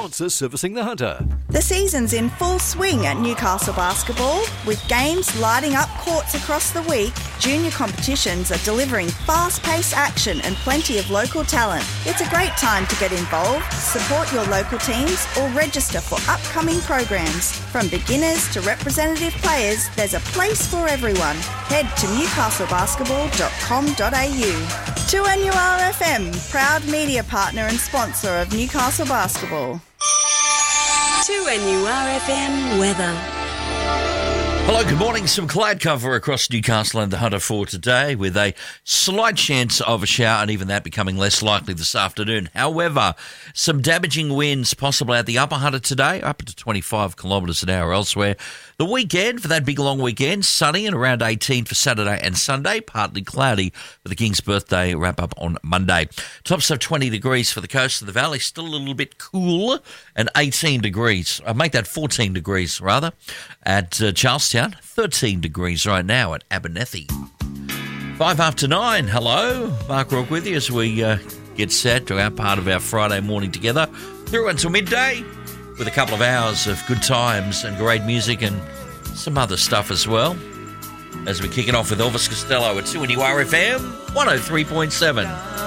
sponsor servicing the Hunter. The season's in full swing at Newcastle Basketball. With games lighting up courts across the week, junior competitions are delivering fast-paced action and plenty of local talent. It's a great time to get involved, support your local teams or register for upcoming programs. From beginners to representative players, there's a place for everyone. Head to newcastlebasketball.com.au. 2NURFM, proud media partner and sponsor of Newcastle Basketball. 2NURFM weather. Hello, good morning. Some cloud cover across Newcastle and the Hunter for today with a slight chance of a shower and even that becoming less likely this afternoon. However, some damaging winds possible out the upper Hunter today, up to 25 kilometres an hour elsewhere. The weekend, for that big long weekend, sunny and around 18 for Saturday and Sunday, partly cloudy for the King's birthday wrap up on Monday. Tops of 20 degrees for the coast of the valley, still a little bit cool, and 18 degrees. I make that 14 degrees rather at Charlestown, 13 degrees right now at Abernethy. 5 after 9, hello, Mark Rourke with you as we get set to our part of our Friday morning together through until midday, with a couple of hours of good times and great music and some other stuff as well. As we kick it off with Elvis Costello at 2NURFM 103.7.